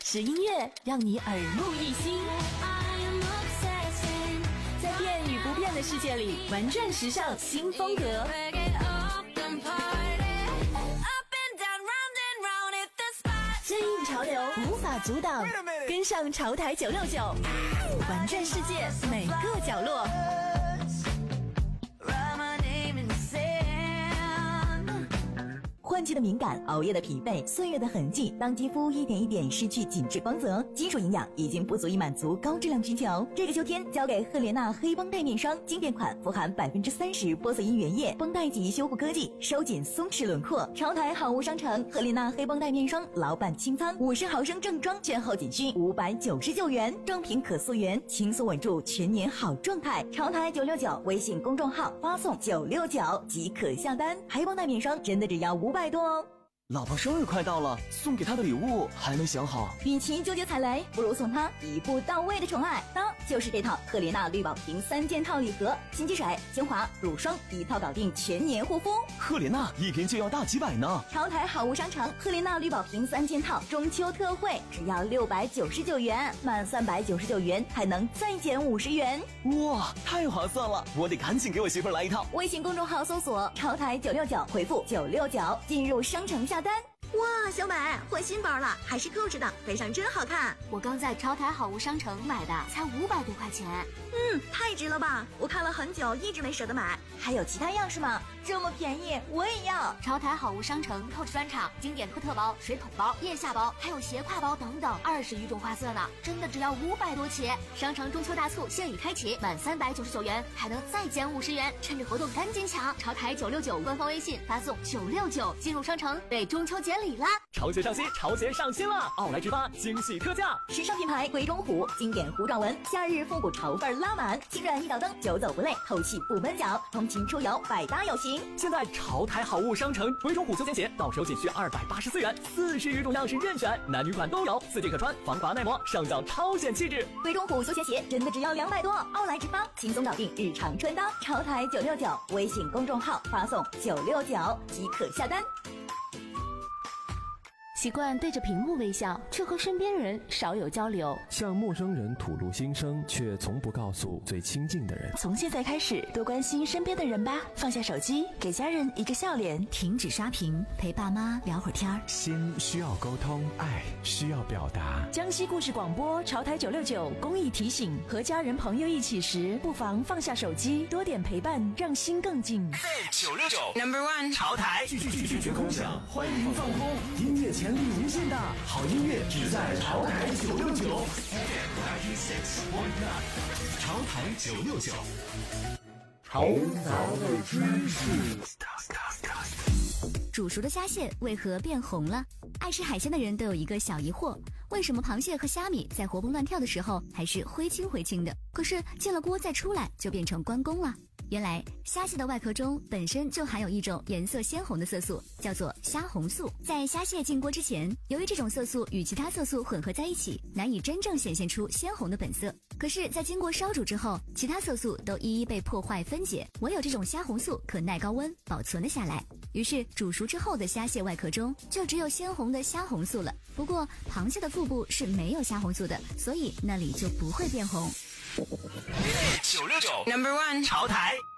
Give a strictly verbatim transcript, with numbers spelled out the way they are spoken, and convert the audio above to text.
使音乐让你耳目一新，在变与不变的世界里玩转时尚新风格，顺应潮流无法阻挡，跟上潮台九六九，玩转世界每个角落。 换季的敏感，熬夜的疲惫，岁月的痕迹，当肌肤一点一点失去紧致光泽，基础营养已经不足以满足高质量需求。这个秋天交给赫莲娜黑绷带面霜，经典款富含百分之三十玻色因原液绷带级修护科技，收紧松弛轮廓。潮台好物商城赫莲娜黑绷带面霜老板清仓，五十毫升正装券后仅需五百九十九元，正品可溯源，轻松稳住全年好状态。潮台九六九微信公众号发送九六九即可下单，黑绷带面霜真的只要五百多哦。 老婆生日快到了，送给她的礼物还没想好。 与其纠结踩雷，不如送她一步到位的宠爱。当就是这套赫莲娜绿宝瓶三件套礼盒，新机水、精华、乳霜一套搞定全年护肤。 赫莲娜一瓶就要大几百呢。 潮台好物商城赫莲娜绿宝瓶三件套中秋特惠，只要六百九十九元，满三百九十九元还能再减五十元。 哇，太划算了！我得赶紧给我媳妇儿来一套。 微信公众号搜索潮台九六九，回复九六九进入商城下单。哇，小美换新包了，还是 Coach 的，背上真好看。 我刚在潮台好物商城买的，才五百多块钱。 嗯，太值了吧！我看了很久，一直没舍得买。还有其他样式吗？这么便宜，我也要。 潮台好物商城 Coach 专场经典科特包、水桶包、腋下包，还有斜挎包等等，二十余种花色呢，真的只要五百多起。商城中秋大促现已开启，满三百九十九元还能再减五十元，趁着活动赶紧抢！潮台九六九官方微信发送九六九进入商城，为中秋节礼啦！ 潮鞋上新，潮鞋上新了！奥莱直发惊喜特价， 时尚品牌鬼冢虎经典弧状纹，夏日复古潮范拉满，轻软一脚蹬，久走不累，透气不闷脚，通勤出游百搭有型。 现在潮台好物商城鬼冢虎休闲鞋到手仅需二百八十四元，四十余种样式任选，男女款都有，四季可穿，防滑耐磨，上脚超显气质。 鬼冢虎休闲鞋真的只要两百多，奥莱直发轻松搞定日常穿搭。潮台九六九微信公众号发送九六九即可下单。 习惯对着屏幕微笑，却和身边人少有交流； 向陌生人吐露心声，却从不告诉最亲近的人。 从现在开始，多关心身边的人吧，放下手机，给家人一个笑脸， 停止刷屏，陪爸妈聊会儿天儿。 心需要沟通，爱需要表达。 江西故事广播潮台九六九公益提醒：和家人朋友一起时，不妨放下手机，多点陪伴，让心更近。 九六九 Number One 潮台， 拒绝空想，欢迎放空，音乐潜力无限大，好音乐只在潮台九六九。 潮台九六九， 潮杂的知识。 煮熟的虾蟹为何变红了？爱吃海鲜的人都有一个小疑惑，为什么螃蟹和虾米在活蹦乱跳的时候还是灰青灰青的，可是进了锅再出来就变成关公了？原来虾蟹的外壳中本身就含有一种颜色鲜红的色素，叫做虾红素。在虾蟹进锅之前，由于这种色素与其他色素混合在一起，难以真正显现出鲜红的本色。可是在经过烧煮之后，其他色素都一一被破坏分解，唯有这种虾红素可耐高温保存了下来。于是煮熟之后的虾蟹外壳中就只有鲜红的虾红素了。不过螃蟹的腹部是没有虾红素的，所以那里就不会变红。 九六九 Number One 潮台。